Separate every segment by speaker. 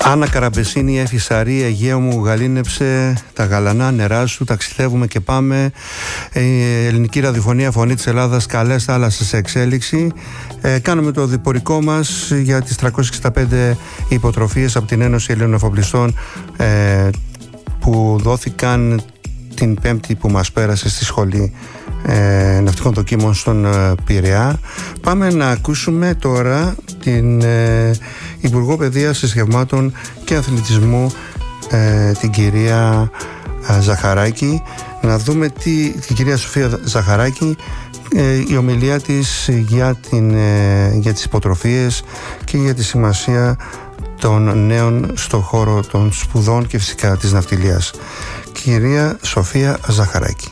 Speaker 1: Άννα Καραμπεσίνη, Έφη Σαρή, Αιγαίο μου γαλήνεψε τα γαλανά νερά σου, ταξιδεύουμε και πάμε. Ελληνική ραδιοφωνία, Φωνή της Ελλάδας, καλές θάλασσες σε εξέλιξη. Κάνουμε το διπορικό μας για τις 365 υποτροφίες από την Ένωση Ελλήνων Εφοπλιστών που δόθηκαν την Πέμπτη που μας πέρασε στη Σχολή Ναυτικών Δοκίμων στον Πειραιά. Πάμε να ακούσουμε τώρα την Υπουργό Παιδείας, Θρησκευμάτων και Αθλητισμού, την κυρία Ζαχαράκη, να δούμε την κυρία Σοφία Ζαχαράκη, η ομιλία της για τις υποτροφίες και για τη σημασία των νέων στον χώρο των σπουδών και φυσικά της ναυτιλίας. Κυρία Σοφία Ζαχαράκη.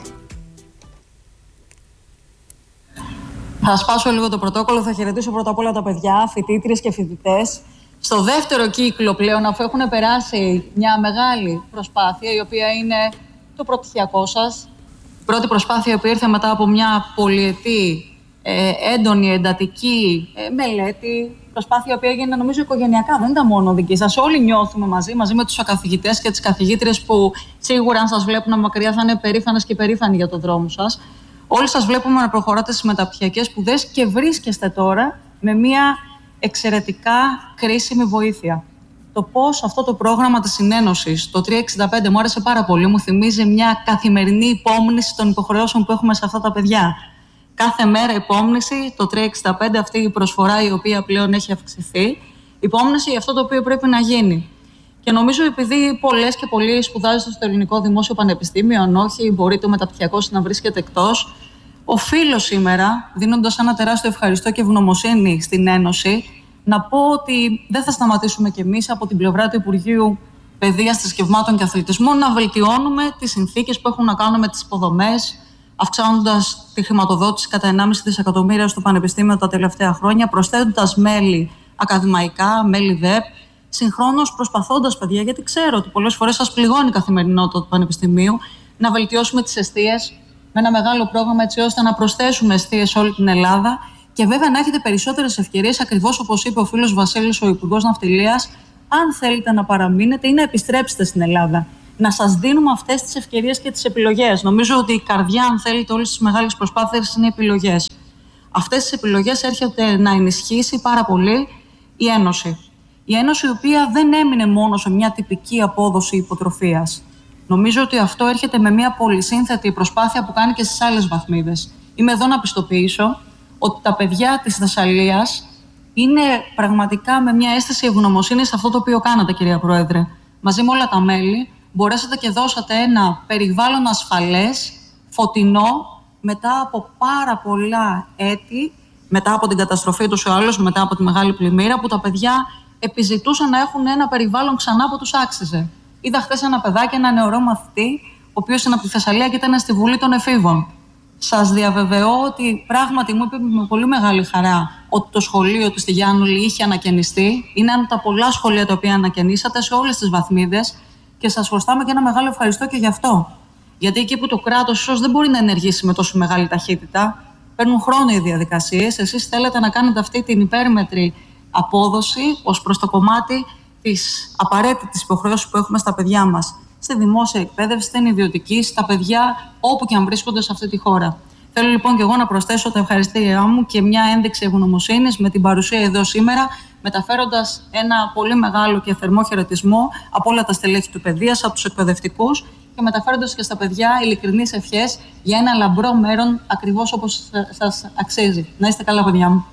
Speaker 2: Θα σπάσω λίγο το πρωτόκολλο, θα χαιρετήσω πρώτα απ' όλα τα παιδιά, φοιτήτριες και φοιτητές. Στο δεύτερο κύκλο πλέον, αφού έχουν περάσει μια μεγάλη προσπάθεια, η οποία είναι το προπτυχιακό σας. Η πρώτη προσπάθεια που ήρθε μετά από μια πολυετή, έντονη, εντατική μελέτη. Προσπάθεια που έγινε, νομίζω, οικογενειακά, δεν ήταν μόνο δική σας. Όλοι νιώθουμε μαζί με τους καθηγητές και τις καθηγήτριες που σίγουρα, αν σας βλέπουν μακριά, θα είναι περήφανες και περήφανοι για τον δρόμο σας. Όλοι σας βλέπουμε να προχωράτε στις μεταπτυχιακές σπουδές και βρίσκεστε τώρα με μια εξαιρετικά κρίσιμη βοήθεια. Το πώς αυτό το πρόγραμμα της συνένωσης, το 365, μου άρεσε πάρα πολύ. Μου θυμίζει μια καθημερινή υπόμνηση των υποχρεώσεων που έχουμε σε αυτά τα παιδιά. Κάθε μέρα υπόμνηση, το 365, αυτή η προσφορά η οποία πλέον έχει αυξηθεί. Υπόμνηση για αυτό το οποίο πρέπει να γίνει. Και νομίζω, επειδή πολλές και πολλοί σπουδάζετε στο Ελληνικό Δημόσιο Πανεπιστήμιο, αν όχι, μπορεί το μεταπτυχιακό να βρίσκεται εκτός, οφείλω σήμερα, δίνοντας ένα τεράστιο ευχαριστώ και ευγνωμοσύνη στην Ένωση, να πω ότι δεν θα σταματήσουμε κι εμείς από την πλευρά του Υπουργείου Παιδείας, Θρησκευμάτων και Αθλητισμού να βελτιώνουμε τις συνθήκες που έχουν να κάνουν με τις υποδομές, αυξάνοντας τη χρηματοδότηση κατά 1,5 δισεκατομμύρια στο Πανεπιστήμιο τα τελευταία χρόνια, προσθέτοντας μέλη ακαδημαϊκά, μέλη ΔΕΠ, συγχρόνως προσπαθώντας, παιδιά, γιατί ξέρω ότι πολλές φορές σας πληγώνει η καθημερινότητα του Πανεπιστημίου, να βελτιώσουμε τις εστίες με ένα μεγάλο πρόγραμμα, έτσι ώστε να προσθέσουμε εστίες σε όλη την Ελλάδα και βέβαια να έχετε περισσότερες ευκαιρίες, ακριβώς όπως είπε ο φίλος Βασίλης, ο Υπουργός Ναυτιλίας, αν θέλετε να παραμείνετε ή να επιστρέψετε στην Ελλάδα. Να σας δίνουμε αυτές τις ευκαιρίες και τις επιλογές. Νομίζω ότι η καρδιά, αν θέλετε, όλες τις μεγάλες προσπάθειες είναι οι επιλογές. Αυτές τις επιλογές έρχεται να ενισχύσει πάρα πολύ η Ένωση. Η Ένωση, η οποία δεν έμεινε μόνο σε μια τυπική απόδοση υποτροφίας. Νομίζω ότι αυτό έρχεται με μια πολυσύνθετη προσπάθεια που κάνει και στις άλλες βαθμίδες. Είμαι εδώ να πιστοποιήσω ότι τα παιδιά της Θεσσαλίας είναι πραγματικά με μια αίσθηση ευγνωμοσύνης σε αυτό το οποίο κάνατε, κυρία Πρόεδρε. Μαζί με όλα τα μέλη, μπορέσατε και δώσατε ένα περιβάλλον ασφαλές, φωτεινό, μετά από πάρα πολλά έτη, μετά από την καταστροφή τους ο άλλος, μετά από τη μεγάλη πλημμύρα, που τα παιδιά επιζητούσαν να έχουν ένα περιβάλλον ξανά που τους άξιζε. Είδα χθες ένα παιδάκι, ένα νεαρό μαθητή, ο οποίος είναι από τη Θεσσαλία και ήταν στη Βουλή των Εφήβων. Σας διαβεβαιώ ότι πράγματι μου είπε με πολύ μεγάλη χαρά ότι το σχολείο του στη Γιάννουλη είχε ανακαινιστεί. Είναι ένα από τα πολλά σχολεία τα οποία ανακαινήσατε σε όλες τις βαθμίδες και σας χρωστάμε και ένα μεγάλο ευχαριστώ και γι' αυτό. Γιατί εκεί που το κράτος ίσως δεν μπορεί να ενεργήσει με τόσο μεγάλη ταχύτητα, παίρνουν χρόνο οι διαδικασίες. Εσείς θέλετε να κάνετε αυτή την υπέρμετρη απόδοση ως προς το κομμάτι της απαραίτητης υποχρεώσης που έχουμε στα παιδιά μας, στη δημόσια εκπαίδευση, στην ιδιωτική, στα παιδιά όπου και αν βρίσκονται σε αυτή τη χώρα. Θέλω λοιπόν και εγώ να προσθέσω τα ευχαριστήριά μου και μια ένδειξη ευγνωμοσύνης με την παρουσία εδώ σήμερα, μεταφέροντας ένα πολύ μεγάλο και θερμό χαιρετισμό από όλα τα στελέχη του παιδείας, από τους εκπαιδευτικούς και μεταφέροντας και στα παιδιά ειλικρινείς ευχές για ένα λαμπρό μέλλον ακριβώς όπως σας αξίζει. Να είστε καλά, παιδιά μου.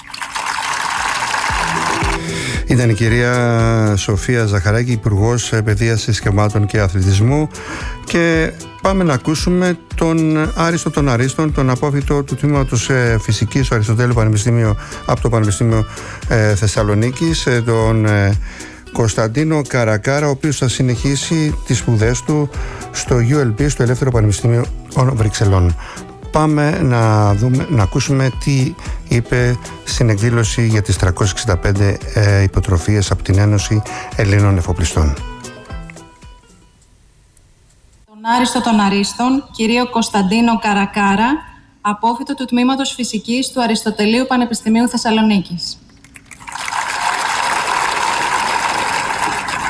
Speaker 1: Ήταν η κυρία Σοφία Ζαχαράκη, Υπουργός Παιδείας, Θρησκευμάτων και Αθλητισμού, και πάμε να ακούσουμε τον Άριστο των Αρίστων, τον απόφοιτο του τμήματος Φυσικής στο Αριστοτέλειο Πανεπιστήμιο από το Πανεπιστήμιο Θεσσαλονίκης, τον Κωνσταντίνο Καρακάρα, ο οποίος θα συνεχίσει τις σπουδές του στο ULP, στο Ελεύθερο Πανεπιστήμιο των Βρυξελών. Πάμε να ακούσουμε τι είπε στην εκδήλωση για τις 365 υποτροφίες από την Ένωση Ελλήνων Εφοπλιστών.
Speaker 3: Τον Άριστο των Αρίστων, κύριο Κωνσταντίνο Καρακάρα, απόφοιτο του Τμήματος Φυσικής του Αριστοτελείου Πανεπιστημίου Θεσσαλονίκης.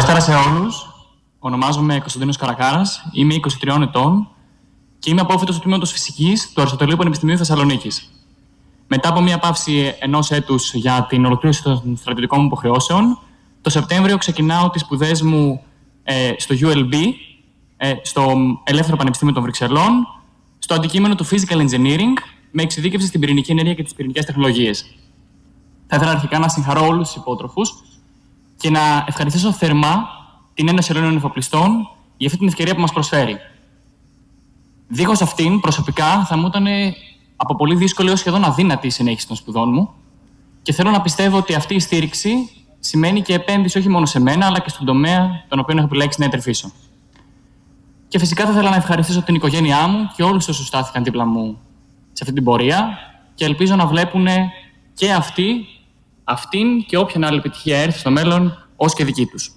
Speaker 4: Καλησπέρα σε όλους. Ονομάζομαι Κωνσταντίνος Καρακάρας, είμαι 23 ετών και είμαι απόφοιτος του τμήματος Φυσικής του Αριστοτελείου Πανεπιστημίου Θεσσαλονίκης. Μετά από μια παύση 1 έτους για την ολοκλήρωση των στρατιωτικών μου υποχρεώσεων, το Σεπτέμβριο ξεκινάω τις σπουδές μου στο ULB, στο Ελεύθερο Πανεπιστήμιο των Βρυξελών, στο αντικείμενο του Physical Engineering, με εξειδίκευση στην πυρηνική ενέργεια και τις πυρηνικές τεχνολογίες. Θα ήθελα αρχικά να συγχαρώ όλους τους υπότροφους και να ευχαριστήσω θερμά την Ένωση Ελλήνων Εφοπλιστών για αυτή την ευκαιρία που μας προσφέρει. Δίχως αυτήν, προσωπικά, θα μου ήταν από πολύ δύσκολη έως σχεδόν αδύνατη η συνέχιση των σπουδών μου και θέλω να πιστεύω ότι αυτή η στήριξη σημαίνει και επένδυση όχι μόνο σε μένα, αλλά και στον τομέα τον οποίο έχω επιλέξει να ετρεφήσω. Και φυσικά θα ήθελα να ευχαριστήσω την οικογένειά μου και όλους όσους στάθηκαν δίπλα μου σε αυτή την πορεία και ελπίζω να βλέπουν και αυτήν και όποια άλλη επιτυχία έρθει στο μέλλον ως και δική τους.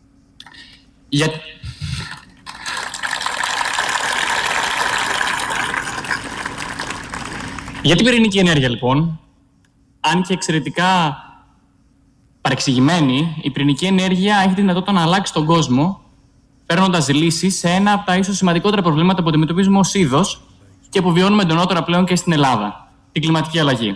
Speaker 4: Για την πυρηνική ενέργεια, λοιπόν, αν και εξαιρετικά παρεξηγημένη, η πυρηνική ενέργεια έχει τη δυνατότητα να αλλάξει τον κόσμο, παίρνοντας λύσεις σε ένα από τα ίσως σημαντικότερα προβλήματα που αντιμετωπίζουμε ως είδος και που βιώνουμε εντονότερα πλέον και στην Ελλάδα, την κλιματική αλλαγή.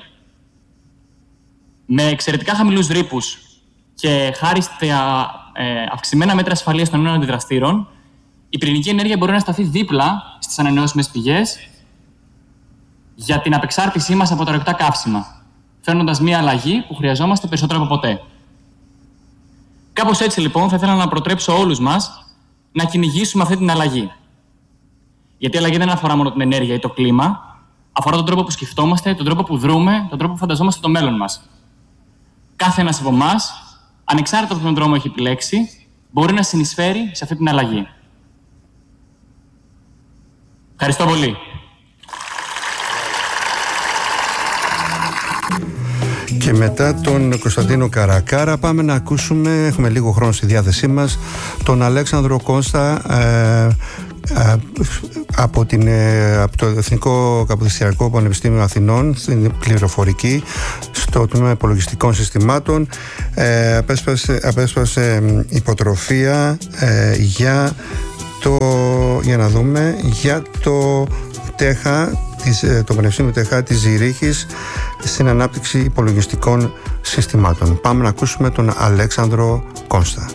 Speaker 4: Με εξαιρετικά χαμηλούς ρήπους και χάρη στα αυξημένα μέτρα ασφαλείας των νέων αντιδραστήρων, η πυρηνική ενέργεια μπορεί να σταθεί δίπλα στις ανανεώσιμες πηγές για την απεξάρτησή μας από τα ορυκτά καύσιμα, φέρνοντας μια αλλαγή που χρειαζόμαστε περισσότερο από ποτέ. Κάπως έτσι, λοιπόν, θα ήθελα να προτρέψω όλους μας να κυνηγήσουμε αυτή την αλλαγή. Γιατί η αλλαγή δεν αφορά μόνο την ενέργεια ή το κλίμα, αφορά τον τρόπο που σκεφτόμαστε, τον τρόπο που δρούμε, τον τρόπο που φανταζόμαστε το μέλλον μας. Κάθε ένας από εμάς, ανεξάρτητα από τον δρόμο έχει επιλέξει, μπορεί να συνεισφέρει σε αυτή την αλλαγή. Ευχαριστώ πολύ.
Speaker 1: Και μετά τον Κωνσταντίνο Καρακάρα πάμε να ακούσουμε, έχουμε λίγο χρόνο στη διάθεσή μας, τον Αλέξανδρο Κώστα από το Εθνικό Καποδιστριακό Πανεπιστήμιο Αθηνών στην πληροφορική, στο τμήμα υπολογιστικών συστημάτων. Απέσπασε υποτροφία για το ΤΕΧΑ, το Πανεπιστήμιο ΤΕΧΑ της Ζηρίχης, στην ανάπτυξη υπολογιστικών συστημάτων. Πάμε να ακούσουμε τον Αλέξανδρο Κώστα.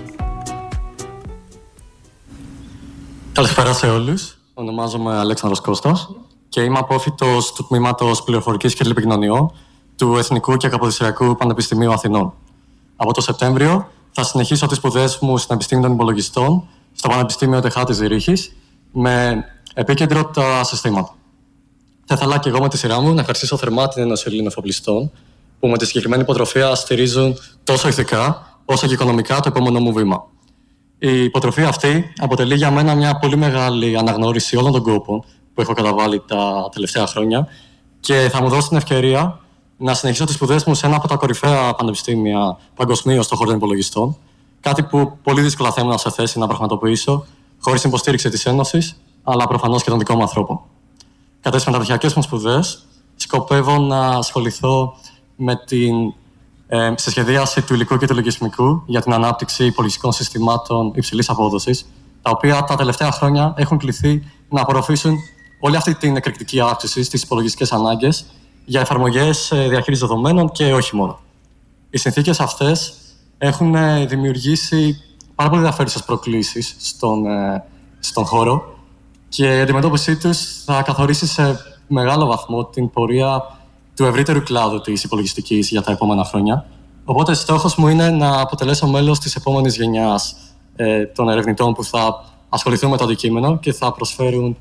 Speaker 5: Καλησπέρα σε όλους. Ονομάζομαι Αλέξανδρος Κώστας και είμαι απόφοιτος του Τμήματος Πληροφορικής και Τηλεπικοινωνιών του Εθνικού και Καποδιστριακού Πανεπιστημίου Αθηνών. Από το Σεπτέμβριο θα συνεχίσω τις σπουδές μου στην Επιστήμη των Υπολογιστών στο Πανεπιστήμιο ΤΕΧΑ της Ζηρίχης με επίκεντρο τα συστήματα. Θα ήθελα και εγώ με τη σειρά μου να ευχαριστήσω θερμά την Ένωση Ελλήνων Εφοπλιστών που με τη συγκεκριμένη υποτροφία στηρίζουν τόσο ηθικά όσο και οικονομικά το επόμενο μου βήμα. Η υποτροφία αυτή αποτελεί για μένα μια πολύ μεγάλη αναγνώριση όλων των κόπων που έχω καταβάλει τα τελευταία χρόνια και θα μου δώσει την ευκαιρία να συνεχίσω τις σπουδές μου σε ένα από τα κορυφαία πανεπιστήμια παγκοσμίως στον χώρο των υπολογιστών, κάτι που πολύ δύσκολα θα ήμουν σε θέση να πραγματοποιήσω χωρίς την υποστήριξη της Ένωσης, αλλά προφανώς και των δικών μου ανθρώπων. Κατά τις μεταπτυχιακές μου σπουδές, σκοπεύω να ασχοληθώ με στη σχεδίαση του υλικού και του λογισμικού για την ανάπτυξη υπολογιστικών συστημάτων υψηλής απόδοσης, τα οποία τα τελευταία χρόνια έχουν κληθεί να απορροφήσουν όλη αυτή την εκρηκτική αύξηση στις υπολογιστικές ανάγκες για εφαρμογές διαχείρισης δεδομένων και όχι μόνο. Οι συνθήκες αυτές έχουν δημιουργήσει πάρα πολύ ενδιαφέρουσες προκλήσεις στον χώρο και η αντιμετώπιση τους θα καθορίσει σε μεγάλο βαθμό την πορεία του ευρύτερου κλάδου της υπολογιστικής για τα επόμενα χρόνια. Οπότε, στόχος μου είναι να αποτελέσω μέλος της επόμενης γενιάς των ερευνητών που θα ασχοληθούν με το αντικείμενο και θα προσφέρουν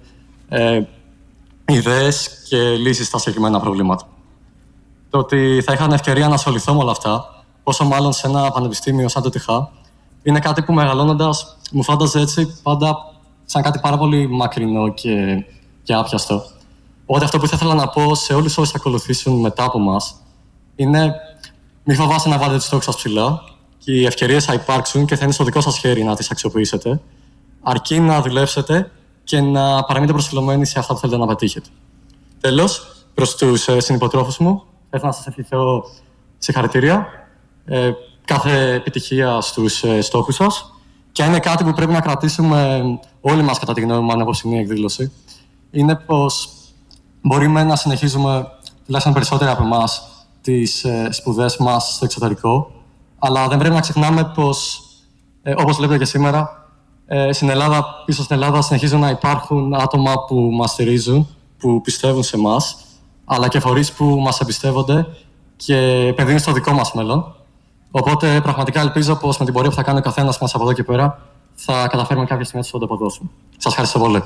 Speaker 5: ιδέες και λύσεις στα συγκεκριμένα προβλήματα. Το ότι θα είχα την ευκαιρία να ασχοληθώ με όλα αυτά, πόσο μάλλον σε ένα πανεπιστήμιο σαν το ΤΕΧΑ, είναι κάτι που μεγαλώνοντας μου φάνταζε έτσι πάντα σαν κάτι πάρα πολύ μακρινό και άπιαστο. Οπότε αυτό που θα ήθελα να πω σε όλους όσοι ακολουθήσουν μετά από μας είναι μην φοβάστε να βάλετε τους στόχους σας ψηλά και οι ευκαιρίες θα υπάρξουν και θα είναι στο δικό σας χέρι να τις αξιοποιήσετε, αρκεί να δουλέψετε και να παραμείνετε προσιλωμένοι σε αυτά που θέλετε να πετύχετε. Τέλος, προς τους συνυποτρόφους μου, θα ήθελα να σας ευχηθώ συγχαρητήρια, κάθε επιτυχία στους στόχους σας και είναι κάτι που πρέπει να κρατήσουμε όλοι μας, κατά τη γνώμη μου, ανεπόψιμη εκδήλωση, είναι πως μπορούμε να συνεχίζουμε, τουλάχιστον περισσότεροι από εμάς, τις σπουδές μας στο εξωτερικό, αλλά δεν πρέπει να ξεχνάμε πως, όπως βλέπετε και σήμερα, στην Ελλάδα, πίσω στην Ελλάδα συνεχίζουν να υπάρχουν άτομα που μας στηρίζουν, που πιστεύουν σε εμάς, αλλά και φορείς που μας εμπιστεύονται και επενδύουν στο δικό μας μέλλον. Οπότε πραγματικά ελπίζω πως με την πορεία που θα κάνει ο καθένας μας από εδώ και πέρα θα καταφέρουμε κάποια στιγμή να τους ανταποδώσουμε. Σας ευχαριστώ πολύ.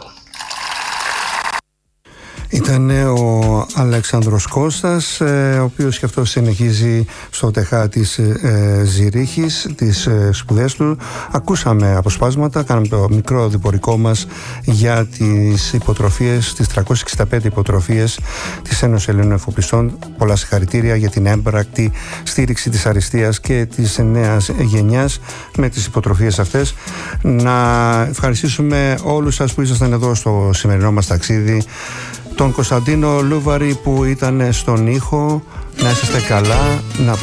Speaker 1: Ήταν ο Αλέξανδρος Κώστας, ο οποίος και αυτός συνεχίζει στο ΤΕΧΑ της Ζηρίχης τις σπουδές του. Ακούσαμε αποσπάσματα, κάναμε το μικρό διπορικό μας για τις υποτροφίες, τις 365 υποτροφίες της Ένωσης Ελλήνων Εφοπλιστών. Πολλά συγχαρητήρια για την έμπρακτη στήριξη της αριστείας και της νέας γενιάς με τις υποτροφίες αυτές. Να ευχαριστήσουμε όλους σας που ήσασταν εδώ στο σημερινό μας ταξίδι. Τον Κωνσταντίνο Λούβαρη που ήταν στον ήχο. Να είσαστε καλά, να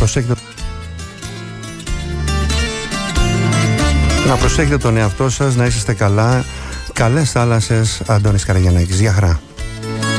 Speaker 1: προσέχετε τον εαυτό σας, να είσαστε καλά. Καλές θάλασσες, Αντώνης Καραγιαννάκης. Γεια χαρά.